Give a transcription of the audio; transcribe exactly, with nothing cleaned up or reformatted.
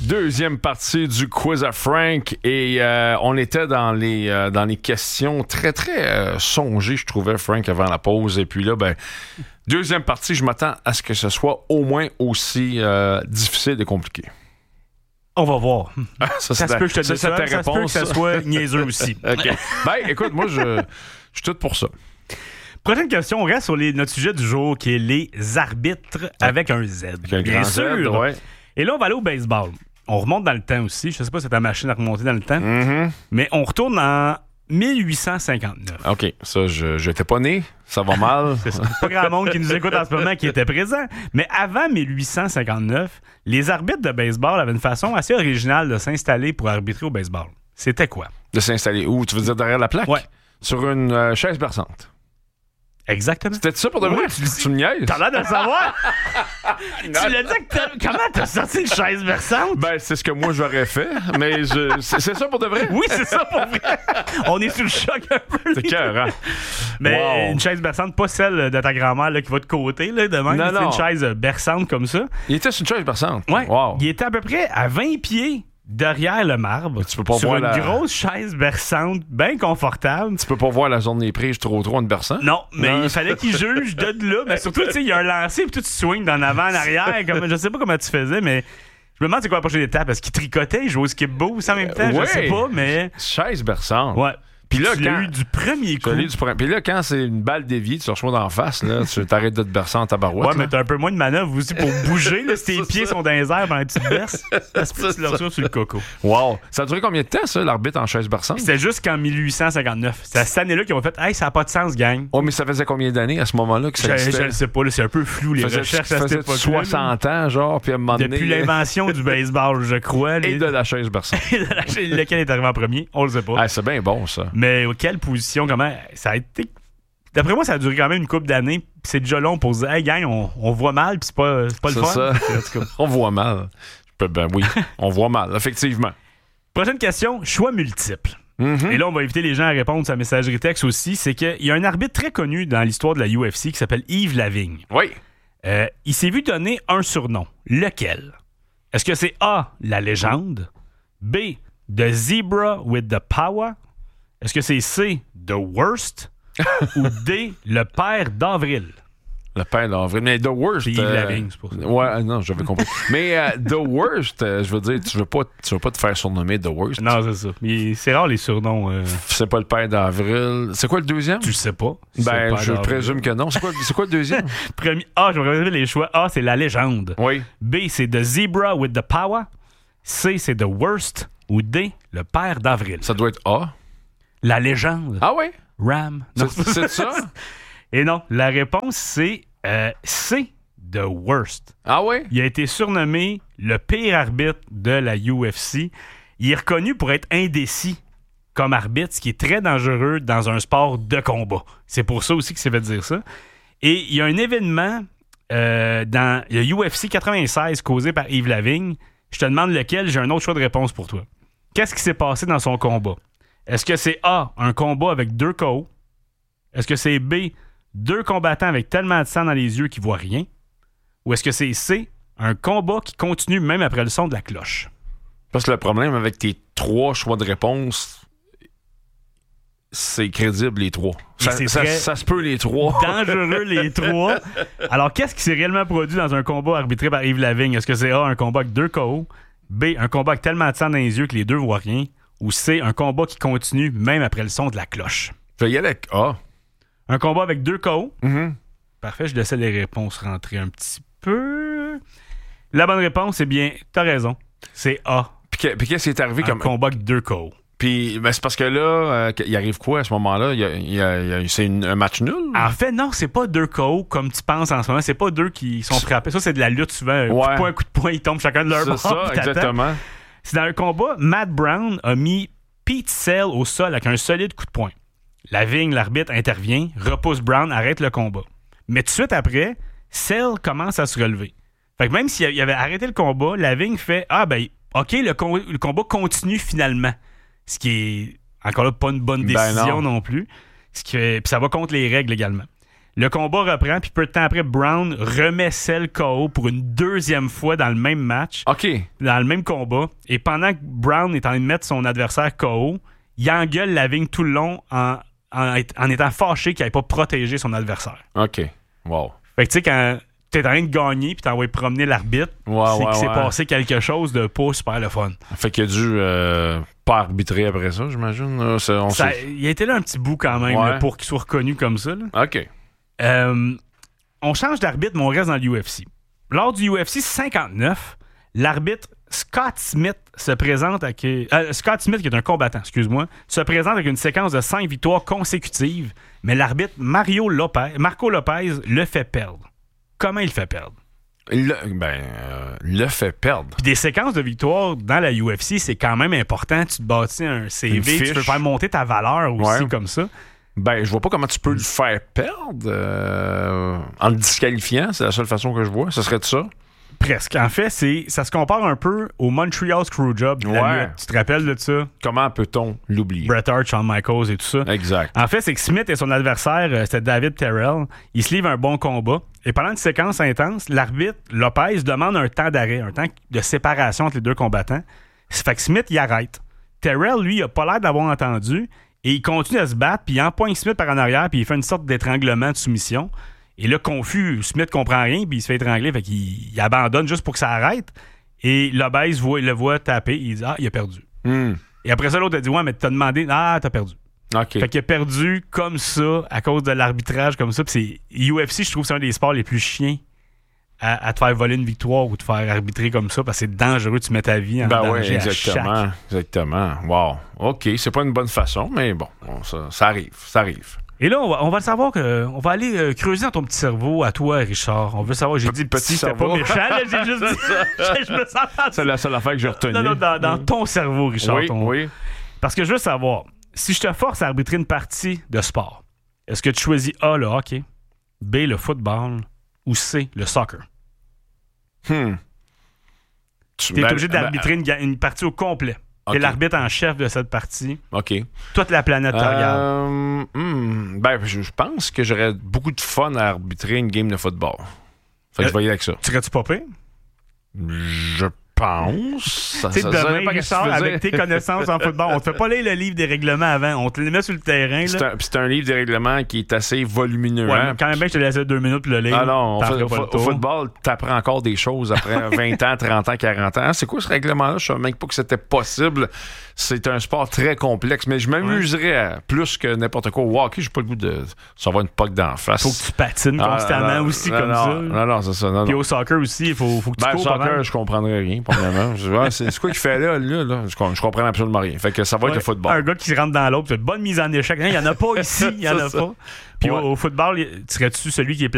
Deuxième partie du quiz à Frank et euh, on était dans les euh, dans les questions très très euh, songées, je trouvais, Frank, avant la pause. Et puis là, ben deuxième partie, je m'attends à ce que ce soit au moins aussi euh, difficile et compliqué. On va voir. ça, ça se peut que je te ça, dise ça, ça, ça se peut que ça soit niaiseux aussi. OK. Ben, écoute, moi, je, je suis tout pour ça. Prochaine question, on reste sur les, notre sujet du jour, qui est les arbitres avec un Z. Avec un bien grand sûr. Z, ouais. Et là, on va aller au baseball. On remonte dans le temps aussi. Je ne sais pas si c'est ta machine à remonter dans le temps. Mm-hmm. Mais on retourne en dix-huit cent cinquante-neuf. OK. Ça, je n'étais pas né. Ça va mal. C'est ça. Pas grand monde qui nous écoute en ce moment qui était présent. Mais avant dix-huit cent cinquante-neuf, les arbitres de baseball avaient une façon assez originale de s'installer pour arbitrer au baseball. C'était quoi? De s'installer où? Tu veux dire derrière la plaque? Ouais. Sur une euh, chaise berçante. Exactement. C'était ça pour de vrai? Ouais, tu, tu me niaises? T'as l'air de le savoir? Tu l'as dit que t'as... Comment t'as sorti une chaise versante? Ben, c'est ce que moi j'aurais fait, mais je... c'est, c'est ça pour de vrai? Oui, c'est ça pour vrai. On est sous le choc un peu. C'est cœur, hein? Mais Wow. une chaise berçante, pas celle de ta grand-mère là, qui va de côté, là, de même. Non, C'est non. une chaise berçante comme ça. Il était sur une chaise berçante? Ouais. Wow. Il était à peu près à vingt pieds derrière le marbre. Tu peux pas sur voir une la- grosse chaise berçante, bien confortable. Tu peux pas voir la zone des prises trop trop en berçant? Non, mais Non. il fallait qu'il juge de là. Mais surtout, tu sais, il y a un lancer, puis tout tu swings d'en avant, en arrière. Comme, je sais pas comment tu faisais, mais je me demande c'est quoi la prochaine étape. Est-ce qu'il tricotait, il jouait au skip-bo aussi en même temps? Euh, Je sais ouais. pas, mais... Chaise berçante. Ouais. Puis là, tu l'as quand... eu du premier coup. Je l'ai eu du premier- Puis là, quand c'est une balle déviée, tu te reçois d'en face, là, tu t'arrêtes de te bercer en tabarouette. Ouais, là. mais t'as un peu moins de manœuvre aussi pour bouger. Là, si tes C'est pieds ça. sont dans les airs pendant que tu te berces, ça se peut que tu le reçois sur le coco. Wow. Ça a duré combien de temps, ça, l'arbitre en chaise berçante? C'était jusqu'en dix-huit cent cinquante-neuf. C'est à cette année-là qu'ils ont fait « Hey, ça n'a pas de sens, gang. Oh, mais ça faisait combien d'années à ce moment-là que » ça Je, existait? je le sais pas, là, c'est un peu flou, les Faisait- recherches à cette faisait époque-là. soixante ans, genre, puis à un moment donné... Depuis l'invention du baseball, je crois. Et les- de la chaise berçante. Lequel est arrivé en premier, on le sait pas. Ah, c'est bien bon, ça. Mais quelle position, comment... Ça a été... D'après moi, ça a duré quand même une couple d'années. Puis c'est déjà long pour se dire « Hey, gang, on, on voit mal, puis c'est pas, c'est pas le C'est fun. » ça. En tout cas. On voit mal. Je peux- Ben oui, on voit mal, effectivement. Prochaine question, choix multiple. Mhm. Et là, on va inviter les gens à répondre sur la messagerie texte aussi. C'est qu'il y a un arbitre très connu dans l'histoire de la U F C qui s'appelle Yves Lavigne. Oui. Euh, il s'est vu donner un surnom. Lequel? Est-ce que c'est A, la légende? B, The Zebra with the Power? Est-ce que c'est C, The Worst? Ou D, le père d'Avril? Le père d'avril. Mais The Worst... C'est Yves euh, Lavigne, c'est pour ça. Ouais, non, j'avais compris. Mais euh, The Worst, euh, je veux dire, tu veux pas, tu veux pas te faire surnommer The Worst. Non, c'est ça. Mais c'est rare les surnoms. euh, C'est pas le père d'avril. C'est quoi le deuxième? Tu le sais pas. C'est le Ben, père je d'Avril. présume que non. C'est quoi, c'est quoi le deuxième? Premier A, je vais regarder les choix. A, c'est la légende. Oui. B, c'est The Zebra with the Power. C, c'est The Worst. Ou D, le père d'Avril. Ça doit être A. La légende. Ah oui? Ram. Non, C'est, c'est ça? Et non, la réponse, c'est euh, C, The Worst. Ah oui? Il a été surnommé le pire arbitre de la U F C. Il est reconnu pour être indécis comme arbitre, ce qui est très dangereux dans un sport de combat. C'est pour ça aussi qu'il s'est fait dire ça. Et il y a un événement euh, dans le U F C quatre-vingt-seize causé par Yves Lavigne. Je te demande lequel, j'ai un autre choix de réponse pour toi. Qu'est-ce qui s'est passé dans son combat? Est-ce que c'est A, un combat avec deux K O? Est-ce que c'est B, deux combattants avec tellement de sang dans les yeux qu'ils voient rien? Ou est-ce que c'est C, un combat qui continue même après le son de la cloche? Parce que le problème avec tes trois choix de réponse, c'est crédible les trois. Et Ça, c'est ça, très ça se peut les trois. dangereux les trois. Alors, qu'est-ce qui s'est réellement produit dans un combat arbitré par Yves Lavigne? Est-ce que c'est A, un combat avec deux K O? B, un combat avec tellement de sang dans les yeux que les deux voient rien? Ou C, un combat qui continue même après le son de la cloche? Je vais y aller avec A. Un combat avec deux K O? Mhm. Parfait, je laissais les réponses rentrer un petit peu. La bonne réponse, c'est bien, t'as raison. C'est A. Puis, que- puis qu'est-ce qui est arrivé Un comme. combat avec deux K O. Puis ben, c'est parce que là, euh, il arrive quoi à ce moment-là? Il y a- il y a- il y a- c'est une- un match nul? En fait, non, c'est pas deux K O comme tu penses en ce moment. C'est pas deux qui sont frappés. Ça, c'est de la lutte souvent. Un coup Ouais. de poing, un coup de poing, ils tombent chacun de leur C'est bord. ça, puis t'attends. exactement. C'est dans un combat, Matt Brown a mis Pete Sell au sol avec un solide coup de poing. Lavigne, l'arbitre, intervient, repousse Brown, arrête le combat. Mais tout de suite après, Sell commence à se relever. Fait que même s'il avait arrêté le combat, Lavigne fait « Ah ben, OK, le, com- le combat continue finalement. » Ce qui est, encore là, pas une bonne Ben décision non. non. plus. Ce qui fait- Puis ça va contre les règles également. Le combat reprend, puis peu de temps après, Brown remet Cell K O pour une deuxième fois dans le même match, OK. dans le même combat. Et pendant que Brown est en train de mettre son adversaire K O, il engueule Lavigne tout le long en, en, en étant fâché qu'il n'avait pas protégé son adversaire. OK. Wow. Fait que tu sais, quand t'es en train de gagner puis t'as envoyé promener l'arbitre, Ouais, c'est ouais, qu'il s'est ouais. passé quelque chose de pas super le fun. Fait qu'il a dû euh, pas arbitrer après ça, j'imagine. Là, c'est- on Ça, sait- il a été là un petit bout quand même Ouais. là, pour qu'il soit reconnu comme ça. Là. OK. Euh, on change d'arbitre, mais on reste dans le U F C. Lors du U F C cinquante-neuf, l'arbitre Scott Smith se présente avec... euh, Scott Smith, qui est un combattant, excuse-moi, se présente avec une séquence de cinq victoires consécutives, mais l'arbitre Mario Lopez, Marco Lopez le fait perdre. Comment il le fait perdre? Le, ben, euh, le fait perdre. Puis des séquences de victoires dans la U F C, c'est quand même important. Tu te bâtis un C Une V, tu fiche. peux faire monter ta valeur aussi Ouais. comme ça. Ben, je vois pas comment tu peux le faire perdre euh, en le disqualifiant. C'est la seule façon que je vois. Ce serait de ça? Presque. En fait, c'est ça se compare un peu au Montreal Screwjob de la Ouais. lutte. Tu te rappelles de ça? Comment peut-on l'oublier? Bret Hart, Shawn Michaels et tout ça. Exact. En fait, c'est que Smith et son adversaire, euh, c'était David Terrell. Ils se livrent un bon combat. Et pendant une séquence intense, l'arbitre Lopez demande un temps d'arrêt, un temps de séparation entre les deux combattants. Ça fait que Smith, il arrête. Terrell, lui, il a pas l'air d'avoir entendu. Et il continue à se battre, puis il empoigne Smith par en arrière, puis il fait une sorte d'étranglement de soumission. Et là, confus, Smith comprend rien, puis il se fait étrangler, fait qu'il il abandonne juste pour que ça arrête. Et Lopez voit, le voit taper, il dit « Ah, il a perdu. Hmm. » Et après ça, l'autre a dit « Ouais, mais t'as demandé, ah, t'as perdu. » OK. Fait qu'il a perdu comme ça, à cause de l'arbitrage comme ça. Puis c'est U F C, je trouve que c'est un des sports les plus chiens à, à te faire voler une victoire ou te faire arbitrer comme ça, parce que c'est dangereux, tu mets ta vie en Ben oui, danger à exactement. chaque. Exactement. Wow. OK, c'est pas une bonne façon, mais bon, bon, ça, ça arrive. Ça arrive. Et là, on va, on va le savoir que on va aller euh, creuser dans ton petit cerveau à toi, Richard. On veut savoir, j'ai dit petit petit, c'était cerveau. pas méchant, là, j'ai juste dit, je me sens pas... C'est la seule affaire que j'ai retenue. Non, non, dans, dans ton cerveau, Richard. Oui, ton- oui. Parce que je veux savoir, si je te force à arbitrer une partie de sport, est-ce que tu choisis A, le hockey, B, le football, ou C, le soccer? Hmm. Tu Tu es ben, obligé ben, d'arbitrer une, ga- une partie au complet. OK. T'es l'arbitre en chef de cette partie. OK. Toute la planète te regarde. Euh, hmm, ben, je, je pense que j'aurais beaucoup de fun à arbitrer une game de football. Fait que Euh, je vais y aller avec ça. Serais-tu pas pire? Je pense. Ça, Tu sais, ça- ça demain, dépend qu'est-ce que Richard, tu veux avec dire. tes connaissances en football, on te fait pas lire le livre des règlements avant. On te les met sur le terrain. C'est Là. un, c'est un livre de règlement qui est assez volumineux. Ouais, hein? mais quand même, bien, je te laissais deux minutes pour le lire. Ah non, au, T'en fo- ferais au pas fo- le au tour. football, t'apprends encore des choses après vingt ans, trente ans, quarante ans. C'est quoi ce règlement-là? Je savais même pas que c'était possible. C'est un sport très complexe, mais je m'amuserais à plus que n'importe quoi. Au hockey, j'ai pas le goût de savoir une poque d'en face. Faut que tu patines Ah, constamment non, aussi non, comme non, ça. Non, non, c'est ça. Non, Puis non. au soccer aussi, il faut, faut que tu Ben, le cours pas soccer, mal. je comprendrais rien, premièrement. Je dis, ouais, c'est c'est quoi qu'il fait là, là, là? Je, com- je comprends absolument rien. Fait que ça va être Ouais, le football. Un gars qui rentre dans l'autre, c'est une bonne mise en échec. Il n'y en a pas ici, il n'y en a C'est ça. pas. Puis Ouais. au, au football, tu serais-tu celui qui est